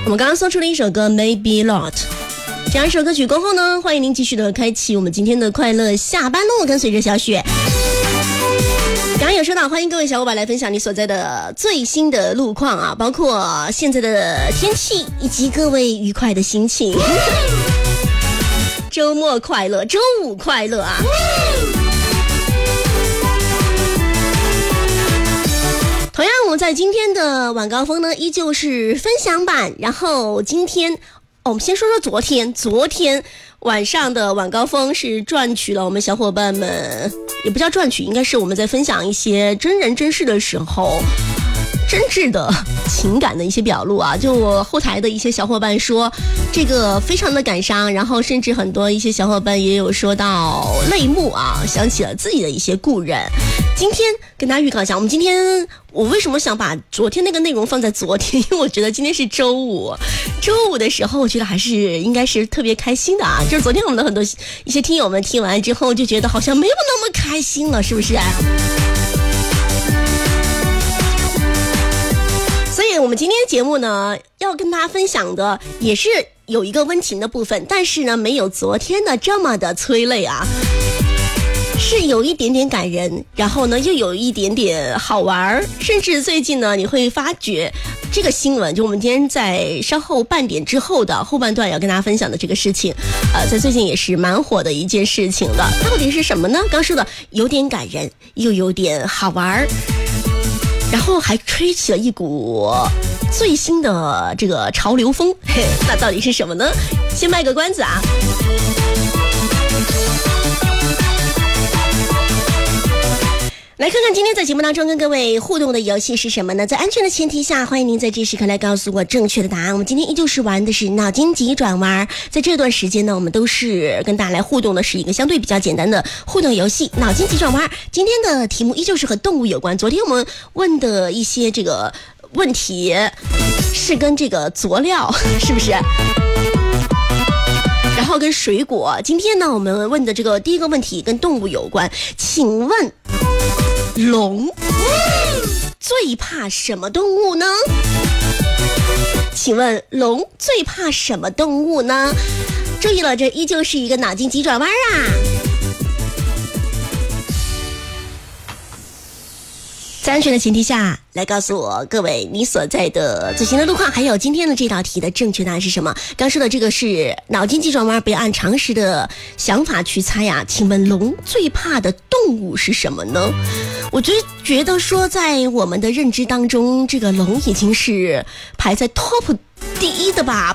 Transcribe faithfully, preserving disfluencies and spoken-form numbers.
我们刚刚送出了一首歌 Maybe Not， 这样一首歌曲过后呢，欢迎您继续的开启我们今天的快乐下班路，跟随着小雪。刚刚有说到，欢迎各位小伙伴来分享你所在的最新的路况啊，包括现在的天气以及各位愉快的心情。周末快乐，周五快乐啊！同样，我们在今天的晚高峰呢，依旧是分享版。然后今天，哦、我们先说说昨天，昨天晚上的晚高峰是赚取了我们小伙伴们，也不叫赚取，应该是我们在分享一些真人真事的时候，真挚的情感的一些表露啊。就我后台的一些小伙伴说，这个非常的感伤，然后甚至很多一些小伙伴也有说到泪目啊，想起了自己的一些故人。今天跟大家预告一下，我们今天我为什么想把昨天那个内容放在昨天，因为我觉得今天是周五，周五的时候我觉得还是应该是特别开心的啊。就是昨天我们的很多一些听友们听完之后就觉得好像没有那么开心了，是不是？所以我们今天节目呢要跟大家分享的也是有一个温情的部分，但是呢没有昨天的这么的催泪啊，是有一点点感人，然后呢又有一点点好玩，甚至最近呢你会发觉这个新闻，就我们今天在稍后半点之后的后半段要跟大家分享的这个事情，呃，在最近也是蛮火的一件事情的。到底是什么呢？刚说的有点感人，又有点好玩，然后还吹起了一股最新的这个潮流风，嘿，那到底是什么呢？先卖个关子啊。来看看今天在节目当中跟各位互动的游戏是什么呢？在安全的前提下，欢迎您在这时刻来告诉我正确的答案。我们今天依旧是玩的是脑筋急转弯，在这段时间呢，我们都是跟大家来互动的是一个相对比较简单的互动游戏脑筋急转弯。今天的题目依旧是和动物有关，昨天我们问的一些这个问题是跟这个佐料是不是，然后跟水果。今天呢我们问的这个第一个问题跟动物有关，请问龙最怕什么动物呢？请问龙最怕什么动物呢？注意了，这依旧是一个脑筋急转弯啊。在安全的前提下来告诉我各位你所在的最新的路况，还有今天的这道题的正确答案是什么。刚说的这个是脑筋急转弯，不要按常识的想法去猜呀。请问龙最怕的动物是什么呢？我就觉得说在我们的认知当中，这个龙已经是排在 top 第一的吧，